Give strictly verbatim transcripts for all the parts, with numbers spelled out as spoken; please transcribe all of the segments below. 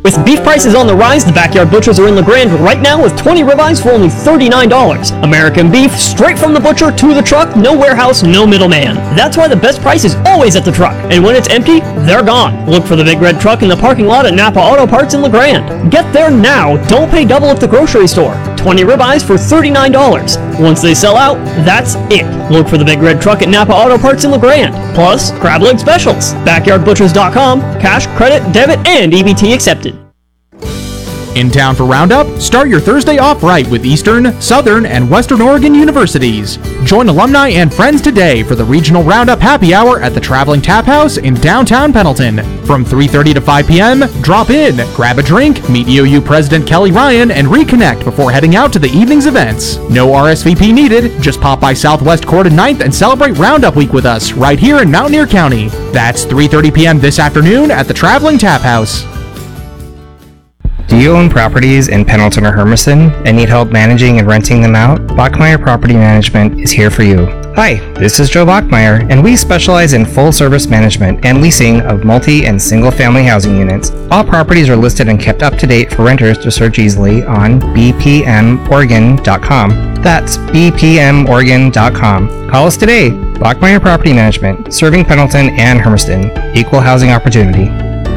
With beef prices on the rise, the Backyard Butchers are in LeGrand right now with twenty ribeyes for only thirty-nine dollars. American beef, straight from the butcher to the truck, no warehouse, no middleman. That's why the best price is always at the truck. And when it's empty, they're gone. Look for the big red truck in the parking lot at Napa Auto Parts in LeGrand. Get there now. Don't pay double at the grocery store. twenty ribeyes for thirty-nine dollars. Once they sell out, that's it. Look for the big red truck at Napa Auto Parts in LeGrand. Plus, crab leg specials. backyard butchers dot com. Cash, credit, debit, and E B T accepted. In town for Roundup? Start your Thursday off right with Eastern, Southern, and Western Oregon universities. Join alumni and friends today for the Regional Roundup Happy Hour at the Traveling Tap House in downtown Pendleton. From three thirty to five p.m., drop in, grab a drink, meet E O U President Kelly Ryan, and reconnect before heading out to the evening's events. No R S V P needed. Just pop by Southwest Court and ninth and celebrate Roundup Week with us right here in Mountaineer County. That's three thirty p.m. this afternoon at the Traveling Tap House. Do you own properties in Pendleton or Hermiston and need help managing and renting them out? Bachmeyer Property Management is here for you. Hi, this is Joe Bachmeyer, and we specialize in full-service management and leasing of multi- and single-family housing units. All properties are listed and kept up to date for renters to search easily on b p m oregon dot com. That's b p m oregon dot com. Call us today. Bachmeyer Property Management, serving Pendleton and Hermiston. Equal housing opportunity.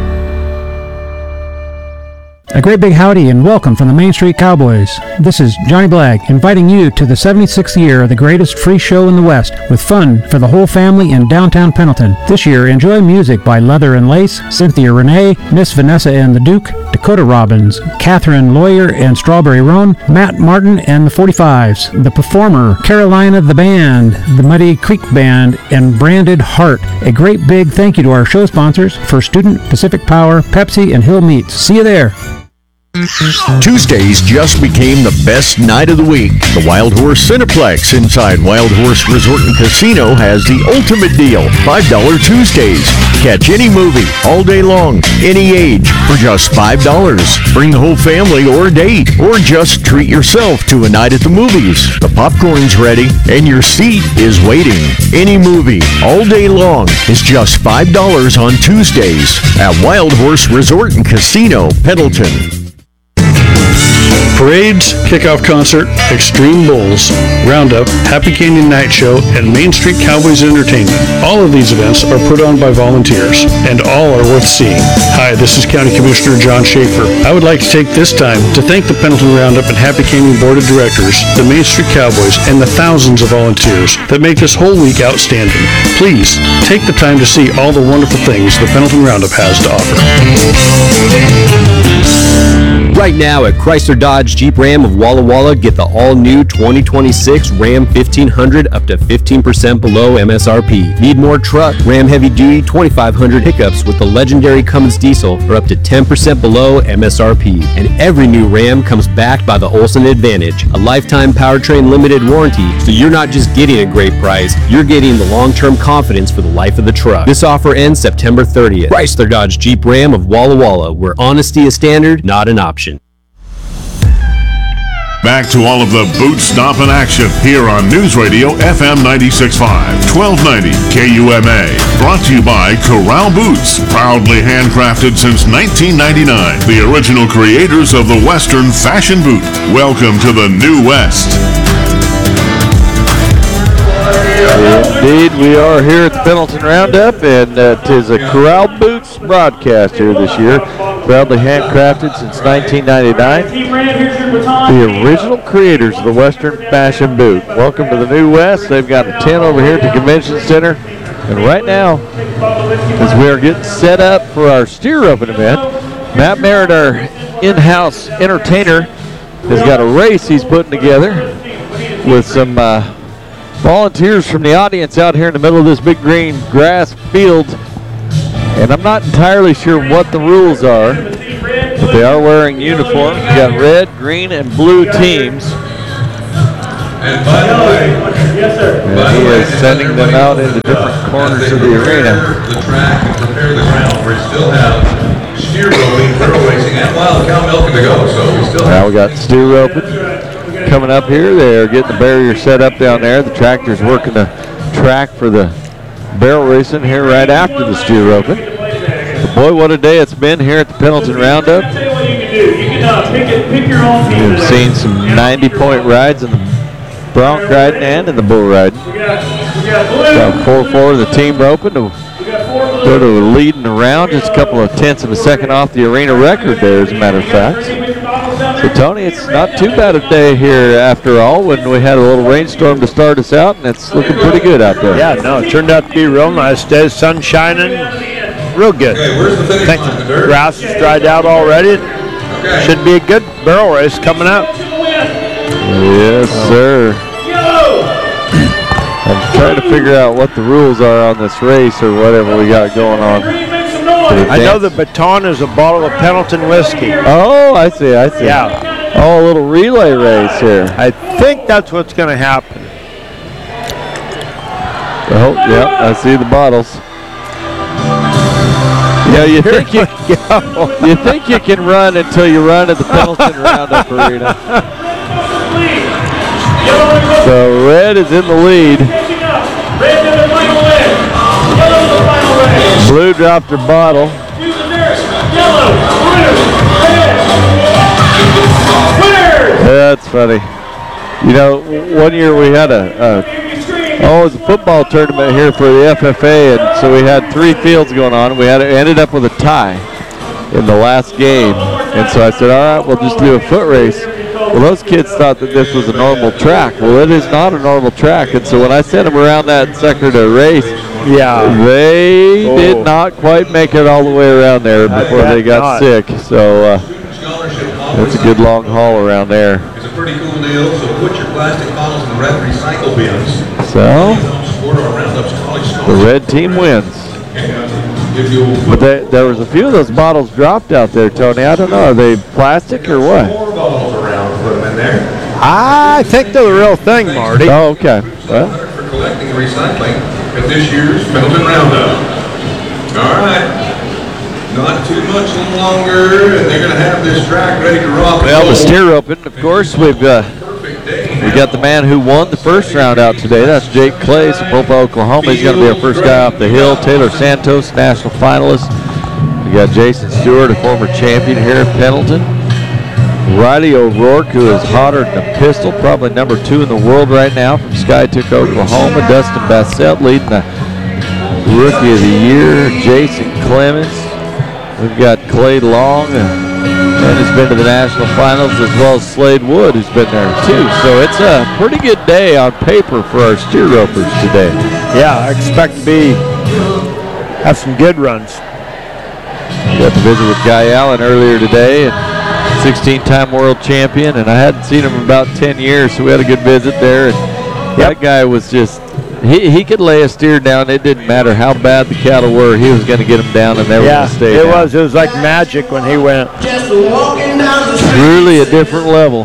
A great big howdy and welcome from the Main Street Cowboys. This is Johnny Blagg inviting you to the seventy-sixth year of the greatest free show in the West with fun for the whole family in downtown Pendleton. This year, enjoy music by Leather and Lace, Cynthia Renee, Miss Vanessa and the Duke, Dakota Robbins, Catherine Lawyer and Strawberry Roan, Matt Martin and the forty-fives, The Performer, Carolina the Band, the Muddy Creek Band, and Branded Heart. A great big thank you to our show sponsors, First Student, Pacific Power, Pepsi, and Hill Meats. See you there. Tuesdays just became the best night of the week. The Wild Horse Cineplex inside Wild Horse Resort and Casino has the ultimate deal, five dollars Tuesdays. Catch any movie all day long, any age, for just five dollars. Bring the whole family or a date, or just treat yourself to a night at the movies. The popcorn's ready, and your seat is waiting. Any movie all day long is just five dollars on Tuesdays at Wild Horse Resort and Casino, Pendleton. Parades, kickoff concert, Extreme Bulls, Roundup, Happy Canyon Night Show, and Main Street Cowboys Entertainment. All of these events are put on by volunteers, and all are worth seeing. Hi, this is County Commissioner John Schaefer. I would like to take this time to thank the Pendleton Roundup and Happy Canyon Board of Directors, the Main Street Cowboys, and the thousands of volunteers that make this whole week outstanding. Please, take the time to see all the wonderful things the Pendleton Roundup has to offer. Right now at Chrysler Dodge Jeep Ram of Walla Walla, get the all-new twenty twenty-six Ram fifteen hundred up to fifteen percent below M S R P. Need more truck? Ram Heavy Duty twenty-five hundred pickups with the legendary Cummins diesel are up to ten percent below M S R P. And every new Ram comes backed by the Olson Advantage, a lifetime powertrain limited warranty, so you're not just getting a great price, you're getting the long-term confidence for the life of the truck. This offer ends September thirtieth. Chrysler Dodge Jeep Ram of Walla Walla, where honesty is standard, not an option. Back to all of the boot stomping action here on News Radio F M ninety-six point five, twelve ninety K U M A. Brought to you by Corral Boots, proudly handcrafted since nineteen ninety-nine. The original creators of the Western fashion boot. Welcome to the New West. Indeed, we are here at the Pendleton Roundup, and uh, it is a Corral Boots broadcast here this year. Proudly handcrafted since nineteen ninety-nine. The original creators of the Western fashion boot. Welcome to the New West. They've got a tent over here at the Convention Center. And right now, as we are getting set up for our steer roping event, Matt Merritt, our in-house entertainer, has got a race he's putting together with some uh, volunteers from the audience out here in the middle of this big green grass field. And I'm not entirely sure what the rules are, but they are wearing uniforms. We've got red, green, and blue teams. And by the way, yes, sir. And he is sending them out into different corners of the arena. The track and prepare the ground. We still have steer roping, barrel racing, and wild cow milking to go. So we still have. Now we got steer roping coming up here. They're getting the barrier set up down there. The tractor's working the track for the barrel racing here right after the steer roping. The Boy, what a day it's been here at the Pendleton Roundup. We've seen some ninety-point rides in the bronc riding and in the bull riding. Got four four the team roping to go to a lead in the round, just a couple of tenths of a second off the arena record there, as a matter of fact. So, Tony, it's not too bad a day here after all when we had a little rainstorm to start us out, and it's looking pretty good out there. Yeah, no, it turned out to be real nice day. Sun shining, real good. I think the grass is dried out already. Should be a good barrel race coming up. Yes, sir. I'm trying to figure out what the rules are on this race or whatever we got going on. I know the baton is a bottle of Pendleton whiskey. Oh, I see, I see. Yeah. Oh, a little relay race here. I think that's what's going to happen. Oh, yep, I see the bottles. Yeah, you think you, you think you can run until you run at the Pendleton Roundup Arena. So red is in the lead. Blue dropped her bottle. That's funny. You know, one year we had a, a oh, it was a football tournament here for the F F A, and so we had three fields going on. We had ended up with a tie in the last game, and so I said, all right, we'll just do a foot race. Well, those kids thought that this was a normal track. Well, it is not a normal track, and so when I sent them around that sucker to race, yeah, they oh. did not quite make it all the way around there before they got not. sick. So uh, that's a good long haul around there. It's a pretty cool deal, so put your plastic bottles in the red recycle bins. So the red team wins. But they, there was a few of those bottles dropped out there, Tony. I don't know, are they plastic or what? More bottles around, put them in there. I think they're the real thing, Marty. Oh, okay. Well, For collecting and recycling at this year's Pendleton Roundup. All right. Not too much longer, and they're going to have this track ready to rock. well, the steer roping, of course, we've uh, we got the man who won the first round out today. That's Jake Clay from Popa, Oklahoma. He's going to be our first guy off the hill. Taylor Santos, national finalist. We got Jason Stewart, a former champion here at Pendleton. Riley O'Rourke, who is hotter than a pistol, probably number two in the world right now from Skytook, Oklahoma. Dustin Bassett leading the Rookie of the Year. Jason Clemens. We've got Clay Long, and, and has been to the national finals, as well as Slade Wood, who's been there too. So it's a pretty good day on paper for our steer ropers today. Yeah, I expect to be have some good runs. Got to visit with Guy Allen earlier today, and sixteen-time world champion, and I hadn't seen him in about ten years, so we had a good visit there. And yep. That guy was just, he, he could lay a steer down. It didn't matter how bad the cattle were. He was going to get them down, and they were yeah, going to stay it down. was. It was like magic when he went. Truly a different level.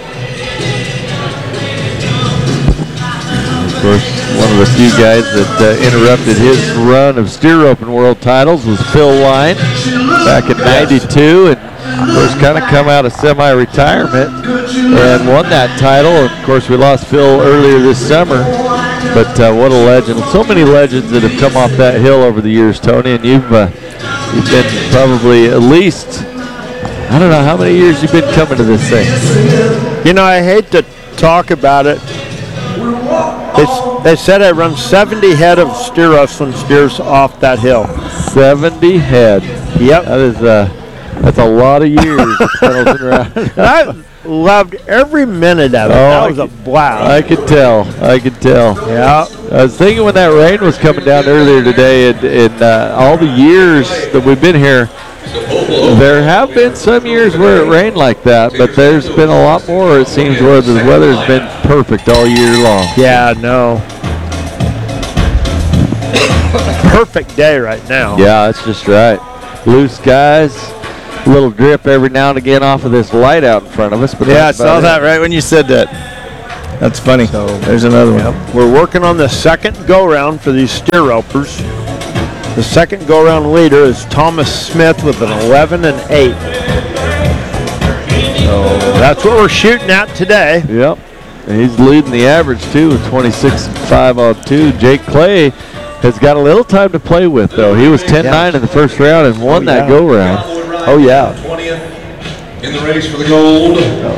Of course, one of the few guys that uh, interrupted his run of steer roping world titles was Phil Line back in ninety-two, and of course kind of come out of semi-retirement and won that title. And of course we lost Phil earlier this summer, but uh, what a legend. So many legends that have come off that hill over the years, Tony, and you've, uh, you've been probably at least, I don't know how many years you've been coming to this thing. You know, I hate to talk about it. They, they said I run seventy head of steer rustling steers off that hill. seventy head. Yep. That is uh, that's a lot of years of Pendleton Round. I loved every minute of it. Oh, that I was a could- blast. I could tell. I could tell. Yeah. I was thinking when that rain was coming down earlier today, and, and uh, all the years that we've been here, there have been some years where it rained like that, but there's been a lot more, it seems, where the weather's been perfect all year long. Yeah, no. Perfect day right now. Yeah, that's just right. Blue skies, a little drip every now and again off of this light out in front of us. But Yeah, I that's saw about that it. right when you said that. That's funny. There's another one. Yep. We're working on the second go-round for these steer ropers. The second go-round leader is Thomas Smith with an eleven and eight. So that's what we're shooting at today. Yep. And he's leading the average too with twenty-six and five on two. Jake Clay has got a little time to play with, though. He was ten nine in the first round and won Oh, yeah. that go-round. Oh, yeah. twentieth in the race for the gold.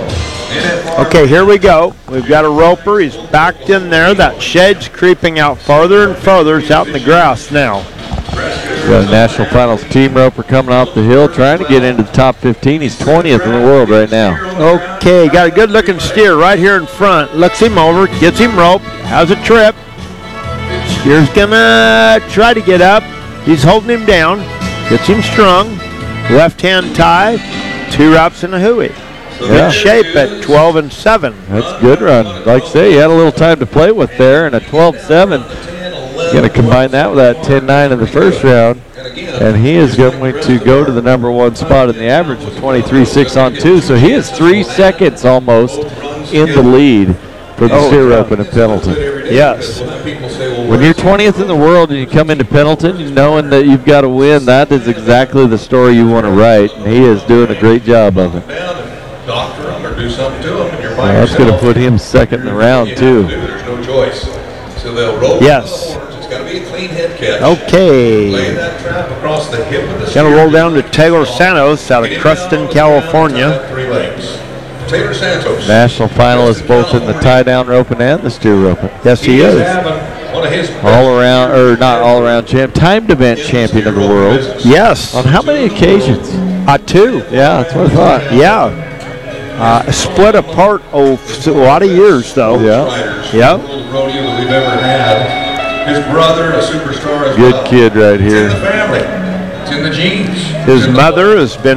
Okay, here we go. We've got a roper. He's backed in there. That shed's creeping out farther and farther. It's out in the grass now. Got a National Finals team roper coming off the hill, trying to get into the top fifteen. He's twentieth in the world right now. Okay, got a good-looking steer right here in front. Looks him over, gets him roped, has a trip. Steer's gonna try to get up. He's holding him down, gets him strung. Left-hand tie, two wraps and a hooey. Good Yeah. shape at twelve and seven. That's a good run. Like I say, he had a little time to play with there, and a twelve seven. Going to combine that with that ten nine in the first round, and he is going to go to the number one spot in the average with twenty-three six on two. So he is three seconds almost in the lead for the Oh, Steer yeah. Open in Pendleton. Yes. When you're twentieth in the world and you come into Pendleton knowing that you've got to win, that is exactly the story you want to write, and he is doing a great job of it. Doctor him or do something to him, and you're by Well, that's going to yourself. put him second in the round, too. There's no choice. So they'll roll Yes. forwards. It's got to be a clean head catch. Okay. Lay that trap across the hip of the Gonna steer. roll down to Taylor Santos out of Cruston, California. Three legs. Taylor Santos. National finalist both in the tie-down roping and the steer roping. Yes, he is. having one of his All around, or not all around champ, timed event champion of the world. Yes. On how many occasions? Uh, two. Yeah, that's what I thought. Yeah. Uh, split apart oh, a lot of years, though. Yeah. Yep. rodeo that we've ever had. His brother, a superstar as Good well. kid right It's in here. the family. It's in the genes. His It's in the mother has been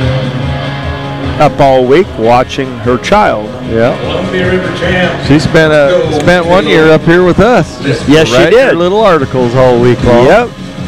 up all week watching her child. Yeah. Columbia River champs. She spent a spent one year up here with us. Yes, she Writing did. her little articles all week long. Yep.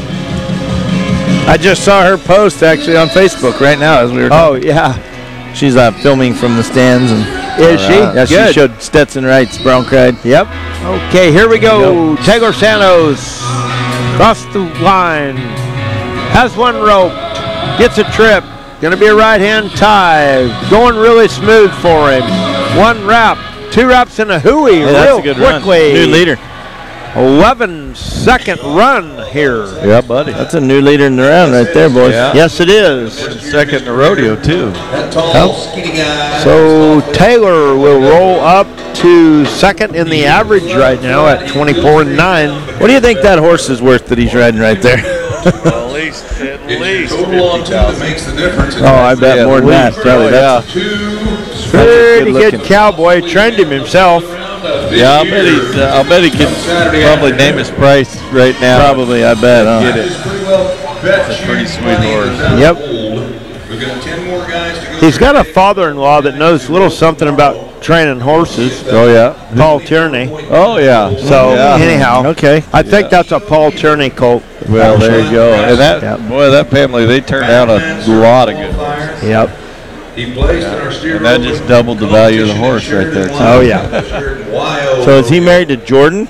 I just saw her post actually on Facebook right now as we were Oh, talking. yeah. She's uh, filming from the stands. and Is she? Yeah, she Good. showed Stetson Wright's brown pride. Yep. Okay, here we go. Taylor Santos across the line. Has one roped. Gets a trip. Gonna be a right hand tie. Going really smooth for him. One wrap. Two wraps and a hooey. Hey, that's real a good quickly. run. New leader. eleven second run here. Yeah, buddy. That's a new leader in the round right there, boys. Yeah. Yes, it is. Second in the rodeo too. That tall, skinny guy. So Taylor will roll up to second in the average right now at twenty-four and nine. What do you think that horse is worth that he's riding right there? At least, at least total on two that makes the difference. Oh, I bet Yeah, more than that. least. Probably. Oh, That's Two. Pretty good good looking. cowboy. Trained him himself. Yeah, I'll bet he. Uh, I'll bet he can probably name his price right now. probably, I bet. Huh? Get it. That's a pretty sweet horse. Yep. We've got ten more guys to go. He's got a father-in-law that knows a little something about training horses, Oh yeah. Paul Tierney. Oh yeah. So Yeah. anyhow, Okay. I think that's a Paul Tierney colt. Well, there you go. And that Yep. boy, that family, they turned out a lot of good horses. Yep. He placed in our steer And that rope just doubled the value of the horse right there, too. Oh yeah. So is he married to Jordan?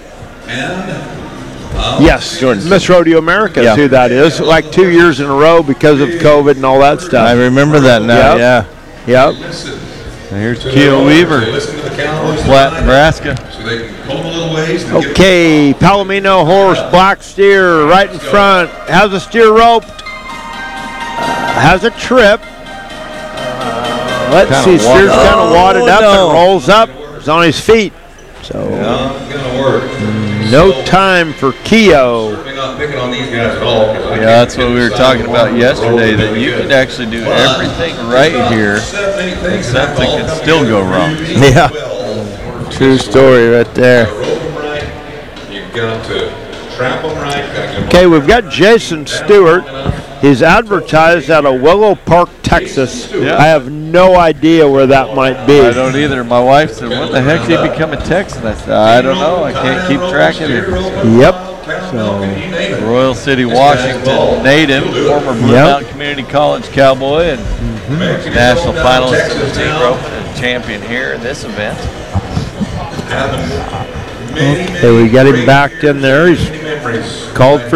Yes, Jordan. Miss Rodeo America is Yeah. who that is. Like two years in a row because of COVID and all that I stuff. remember that now. Yep. Yeah. Yep. And here's Keo Weaver, Listen to the cows. Platte, Nebraska. So they can pull a little ways. and get- Okay, Palomino horse, black steer, right in front. Has a steer roped. Uh, has a trip. Uh, let's Kinda see, steer's wadded- kind of wadded Oh, up no. and rolls up. He's on his feet. So Not gonna work. no time for Keo. Certainly not picking on these guys at all. 'cause I Yeah, can't that's get what we were inside talking the about water. yesterday, Roll that really you good. could actually do But everything right here, seven, eight things, and and that's something all can coming still go together wrong. really Yeah. well. True story right there. Roll them right. You've got to trap them right. Gotta get 'em Okay, we've got Jason Stewart. He's advertised out of Willow Park, Texas. Yeah. I have no idea where that might be. I don't either. My wife said, "What the heck did he become a Texan?" I said, "I don't know. I can't keep track of it." Yep. Royal City, Washington native, former Blue Yep. Mountain Community College cowboy, and national finalist in the team roping and champion here in this event. Okay, we got him backed in there. He's called for